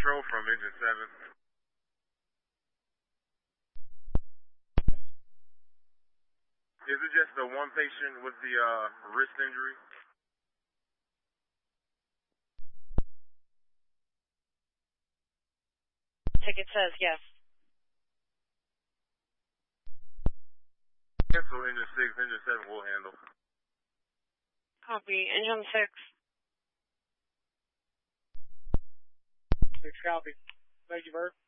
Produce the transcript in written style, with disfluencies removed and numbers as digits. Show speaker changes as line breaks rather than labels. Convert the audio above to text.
Control from Engine 7. Is it just the one patient with the wrist injury?
Ticket says yes.
Cancel Engine 6, Engine 7 will handle.
Copy. Engine 6.
6 copy. Thank you, Bert.